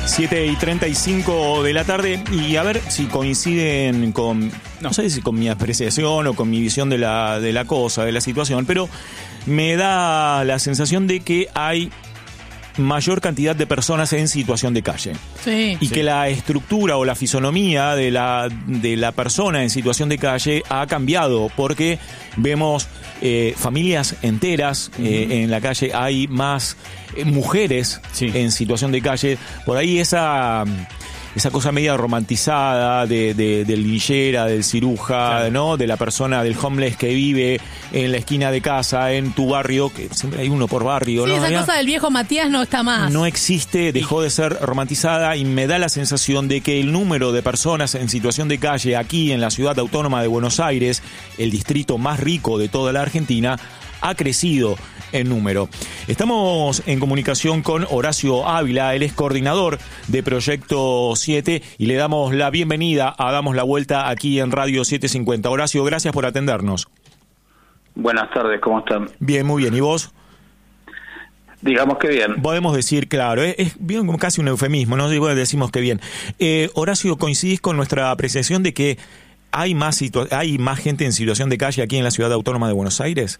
7:35 de la tarde, y a ver si coinciden con, no sé si con mi apreciación o con mi visión de la cosa, de la situación, pero me da la sensación de que hay mayor cantidad de personas en situación de calle. Sí. Y que la estructura o la fisonomía de la persona en situación de calle ha cambiado, porque vemos familias enteras en la calle, hay más mujeres en situación de calle. Por ahí esa cosa media romantizada del linchera, del ciruja, claro, ¿no? De la persona, del homeless que vive en la esquina de casa, en tu barrio, que siempre hay uno por barrio, sí, ¿no? Esa cosa del viejo Matías no está más. No existe, dejó de ser romantizada, y me da la sensación de que el número de personas en situación de calle aquí en la ciudad autónoma de Buenos Aires, el distrito más rico de toda la Argentina, ha crecido en número. Estamos en comunicación con Horacio Ávila, él es coordinador de Proyecto 7, y le damos la bienvenida a Damos la Vuelta aquí en Radio 750. Horacio, gracias por atendernos. Buenas tardes, ¿cómo están? Bien, muy bien. ¿Y vos? Digamos que bien. Podemos decir, claro, es bien, como casi un eufemismo, ¿no? Decimos que bien. Horacio, ¿coincidís con nuestra apreciación de que hay más gente en situación de calle aquí en la ciudad autónoma de Buenos Aires?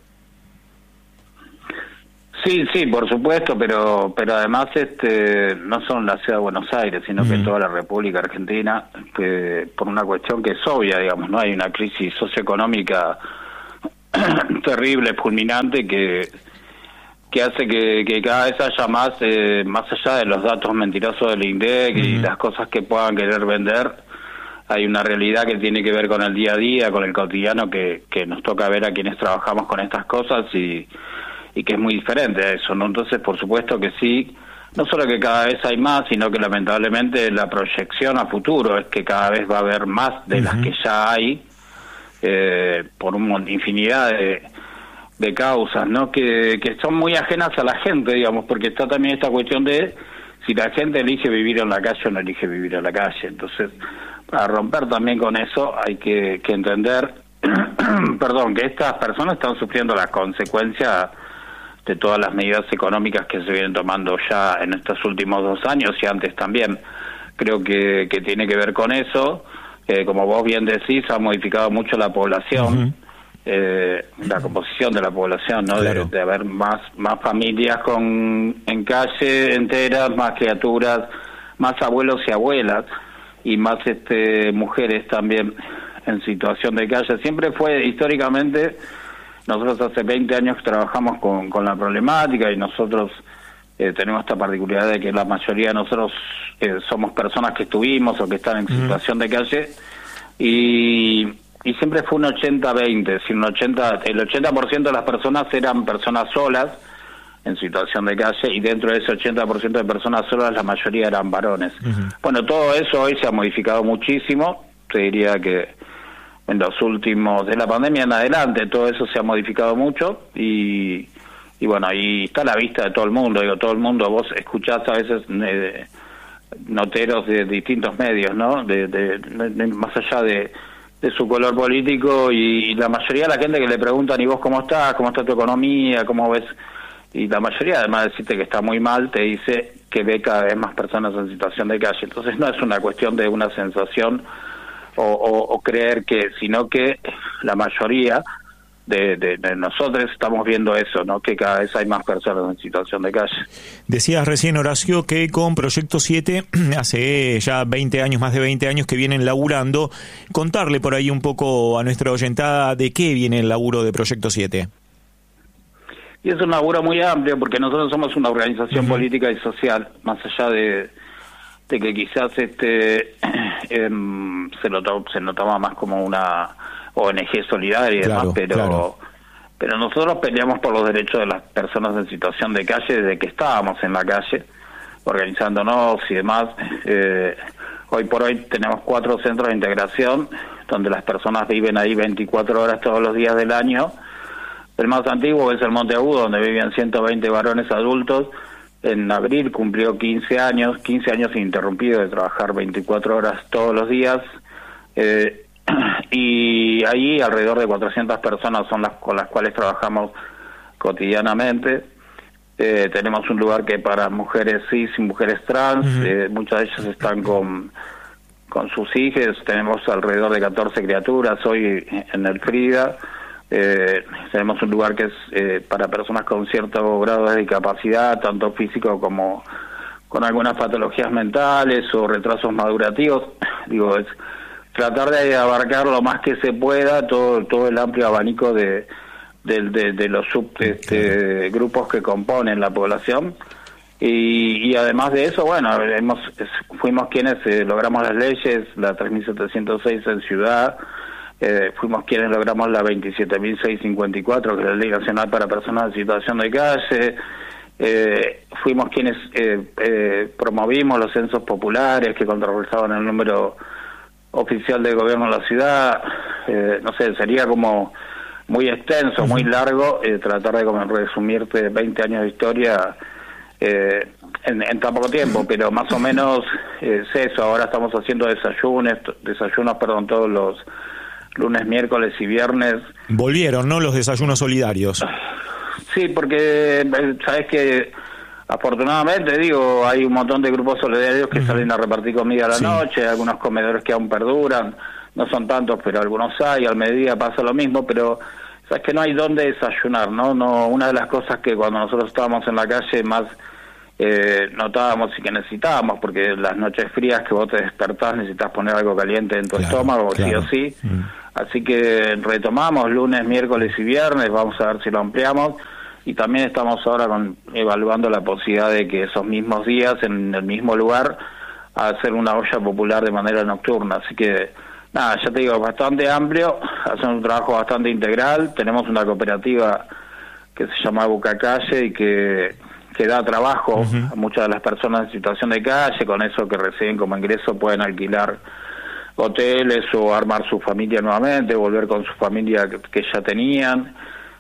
Sí, por supuesto, pero además no solo en la ciudad de Buenos Aires, sino que en toda la República Argentina, que por una cuestión que es obvia, digamos, no hay una crisis socioeconómica terrible, fulminante, que hace que cada vez haya más allá de los datos mentirosos del INDEC y las cosas que puedan querer vender. Hay una realidad que tiene que ver con el día a día, con el cotidiano, que nos toca ver a quienes trabajamos con estas cosas, y que es muy diferente a eso, ¿no? Entonces, por supuesto que sí, no solo que cada vez hay más, sino que lamentablemente la proyección a futuro es que cada vez va a haber más de las que ya hay, por una infinidad de causas, ¿no? Que son muy ajenas a la gente, digamos, porque está también esta cuestión de si la gente elige vivir en la calle o no elige vivir en la calle. Entonces, para romper también con eso hay que entender perdón, que estas personas están sufriendo las consecuencias de todas las medidas económicas que se vienen tomando ya en estos últimos 2 años, y antes también. Creo que tiene que ver con eso. Como vos bien decís, ha modificado mucho la población, la composición de la población, ¿no? Claro. De haber más familias en calle enteras, más criaturas, más abuelos y abuelas, y más mujeres también en situación de calle. Siempre fue, históricamente, nosotros hace 20 años que trabajamos con la problemática, y nosotros tenemos esta particularidad de que la mayoría de nosotros somos personas que estuvimos o que están en situación de calle, y siempre fue un 80-20, si el 80% de las personas eran personas solas en situación de calle, y dentro de ese 80% de personas solas la mayoría eran varones. Bueno, todo eso hoy se ha modificado muchísimo. Te diría que en los últimos, de la pandemia en adelante, todo eso se ha modificado mucho, y bueno, ahí está a la vista de todo el mundo. Digo, todo el mundo, vos escuchás a veces noteros de distintos medios, ¿no? Más allá de su color político, y la mayoría de la gente que le preguntan, ¿y vos cómo estás? ¿Cómo está tu economía? ¿Cómo ves? Y la mayoría, además de decirte que está muy mal, te dice que ve cada vez más personas en situación de calle. Entonces no es una cuestión de una sensación o creer que, sino que la mayoría de nosotros estamos viendo eso, ¿no? Que cada vez hay más personas en situación de calle. Decías recién, Horacio, que con Proyecto 7 hace ya 20 años, más de 20 años que vienen laburando. Contarle por ahí un poco a nuestra oyentada de qué viene el laburo de Proyecto 7. Y es un laburo muy amplio, porque nosotros somos una organización política y social, más allá de que quizás se lo toma más como una ONG solidaria y demás, pero nosotros peleamos por los derechos de las personas en situación de calle desde que estábamos en la calle, organizándonos y demás. Hoy por hoy tenemos 4 centros de integración, donde las personas viven ahí 24 horas todos los días del año. El más antiguo es el Monte Agudo, donde vivían 120 varones adultos. En abril cumplió 15 años ininterrumpidos de trabajar 24 horas todos los días. Y ahí alrededor de 400 personas son con las cuales trabajamos cotidianamente. Tenemos un lugar que para mujeres cis y mujeres trans, muchas de ellas están con sus hijos. Tenemos alrededor de 14 criaturas hoy en el Frida. Tenemos un lugar que es para personas con cierto grado de discapacidad, tanto físico como con algunas patologías mentales o retrasos madurativos. Digo, es tratar de abarcar lo más que se pueda todo el amplio abanico de los grupos que componen la población. Y además de eso, bueno, fuimos quienes logramos las leyes, la 3.706 en Ciudad, fuimos quienes logramos la 27.654, que es la Ley Nacional para Personas en Situación de Calle, fuimos quienes promovimos los censos populares que contrarrestaban el número oficial del gobierno de la ciudad. No sé, sería como muy extenso, muy largo, tratar de resumirte 20 años de historia en tan poco tiempo, pero más o menos es eso. Ahora estamos haciendo desayunos, todos los lunes, miércoles y viernes. Volvieron, ¿no?, los desayunos solidarios. Sí, porque sabes que afortunadamente, digo, hay un montón de grupos solidarios que salen a repartir comida a la noche, algunos comedores que aún perduran, no son tantos, pero algunos hay, al mediodía pasa lo mismo, pero sabes que no hay dónde desayunar, ¿no? Una de las cosas que cuando nosotros estábamos en la calle más notábamos y que necesitábamos, porque las noches frías que vos te despertás necesitas poner algo caliente en tu estómago, sí o sí. Así que retomamos lunes, miércoles y viernes, vamos a ver si lo ampliamos, y también estamos ahora evaluando la posibilidad de que esos mismos días, en el mismo lugar, hacer una olla popular de manera nocturna. Así que nada, ya te digo, bastante amplio, hacemos un trabajo bastante integral. Tenemos una cooperativa que se llama Bucacalle y que da trabajo a muchas de las personas en situación de calle. Con eso que reciben como ingreso pueden alquilar hoteles o armar su familia nuevamente, volver con su familia que ya tenían.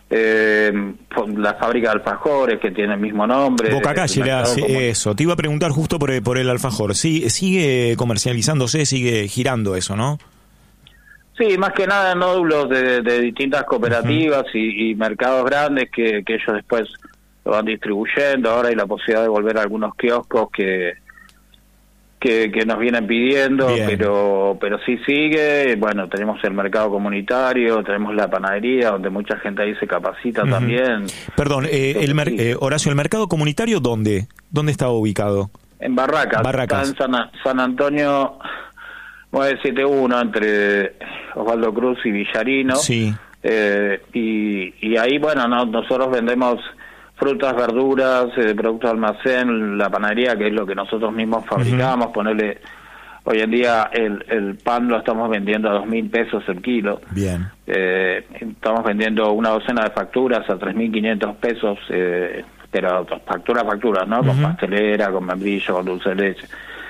La fábrica de alfajores, que tiene el mismo nombre. Bucacalle, eso. Te iba a preguntar justo por el alfajor. ¿Sí, sigue comercializándose, sigue girando eso, no? Sí, más que nada nódulos de distintas cooperativas y mercados grandes que ellos después lo van distribuyendo. Ahora hay la posibilidad de volver a algunos kioscos que nos vienen pidiendo, pero sí sigue. Bueno, tenemos el mercado comunitario, tenemos la panadería, donde mucha gente ahí se capacita también. Perdón, Horacio, ¿el mercado comunitario dónde está ubicado? En Barracas. Está en San Antonio 971, entre Osvaldo Cruz y Villarino. Sí. Y ahí, bueno, nosotros vendemos frutas, verduras, productos de almacén, la panadería, que es lo que nosotros mismos fabricamos. Ponerle, hoy en día el pan lo estamos vendiendo a 2.000 pesos el kilo. Bien. Estamos vendiendo una docena de facturas a 3.500 pesos, pero facturas, ¿no? Con pastelera, con membrillo, con dulce de leche.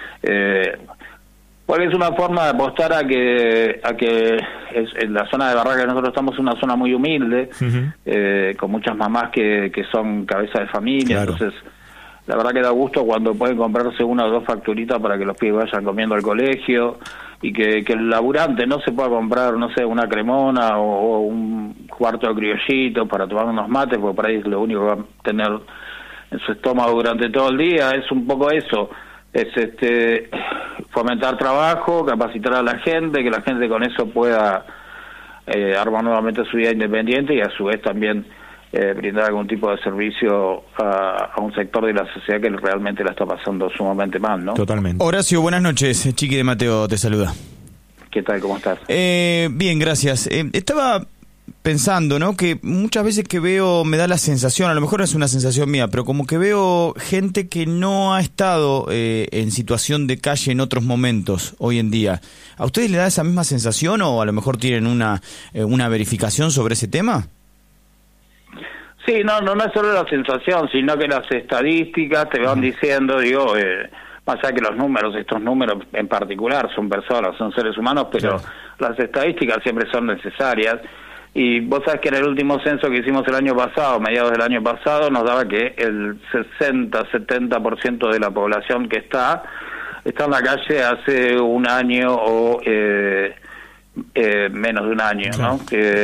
Porque es una forma de apostar a que en la zona de Barracas, nosotros estamos en una zona muy humilde, con muchas mamás que son cabeza de familia. Claro. Entonces la verdad que da gusto cuando pueden comprarse una o dos facturitas para que los pibes vayan comiendo al colegio, y que el laburante no se pueda comprar, no sé, una cremona o un cuarto de criollito para tomar unos mates, porque por ahí es lo único que va a tener en su estómago durante todo el día. Es un poco eso, es fomentar trabajo, capacitar a la gente, que la gente con eso pueda armar nuevamente su vida independiente, y a su vez también brindar algún tipo de servicio a un sector de la sociedad que realmente la está pasando sumamente mal, ¿no? Totalmente. Horacio, buenas noches. Chiqui de Mateo te saluda. ¿Qué tal? ¿Cómo estás? Bien, gracias. Estaba pensando, ¿no?, que muchas veces que veo, me da la sensación, a lo mejor es una sensación mía, pero como que veo gente que no ha estado en situación de calle en otros momentos hoy en día. ¿A ustedes les da esa misma sensación, o a lo mejor tienen una verificación sobre ese tema? Sí, no es solo la sensación, sino que las estadísticas te van diciendo, más allá que estos números en particular son personas, son seres humanos, pero las estadísticas siempre son necesarias. Y vos sabés que en el último censo que hicimos el año pasado, mediados del año pasado, nos daba que el 60-70% de la población que está en la calle hace un año o menos de un año, ¿no?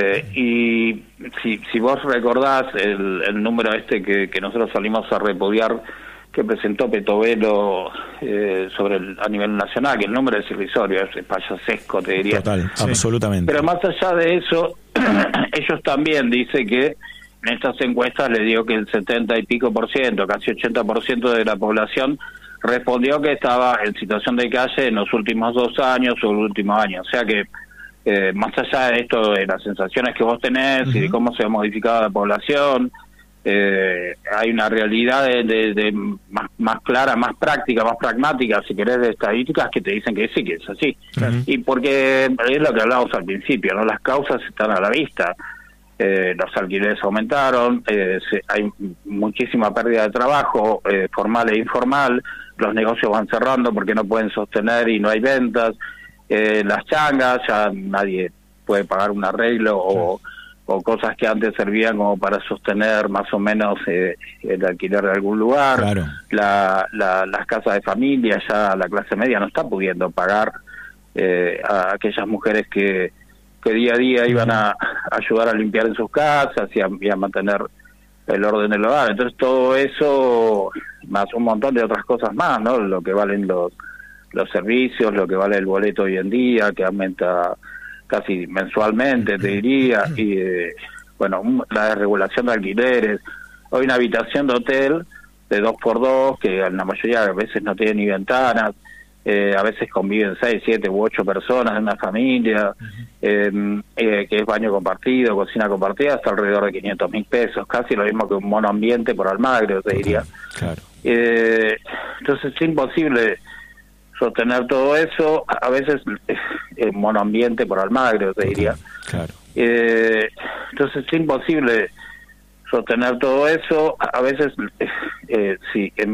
Y si vos recordás el número que nosotros salimos a repudiar, que presentó Petovelo a nivel nacional, que el número es irrisorio, es payasesco, te diría. Total, absolutamente. Pero más allá de eso, ellos también dicen que en estas encuestas le dio que el 70 y pico por ciento, casi 80% de la población respondió que estaba en situación de calle en los últimos 2 años o el último año. O sea que más allá de esto, de las sensaciones que vos tenés y de cómo se ha modificado la población, hay una realidad de más clara, más práctica, más pragmática, si querés, de estadísticas que te dicen que sí, que es así. Y porque es lo que hablábamos al principio, ¿no? Las causas están a la vista. Los alquileres aumentaron, hay muchísima pérdida de trabajo, formal e informal, los negocios van cerrando porque no pueden sostener y no hay ventas, las changas, ya nadie puede pagar un arreglo o cosas que antes servían como para sostener más o menos el alquiler de algún lugar. Claro. Las casas de familia, ya la clase media no está pudiendo pagar a aquellas mujeres que día a día iban a ayudar a limpiar en sus casas y a mantener el orden del hogar. Entonces todo eso, más un montón de otras cosas más, ¿no? Lo que valen los servicios, lo que vale el boleto hoy en día, que aumenta casi mensualmente, te diría, y la desregulación de alquileres. Hoy una habitación de hotel de 2x2, que en la mayoría de veces no tiene ni ventanas, a veces conviven 6, 7 u 8 personas en una familia, que es baño compartido, cocina compartida, hasta alrededor de 500.000 pesos, casi lo mismo que un monoambiente por Almagro, te diría. Claro. Entonces es imposible sostener todo eso, a veces monoambiente por Almagro, te diría. Claro. Entonces es imposible sostener todo eso, a veces sí,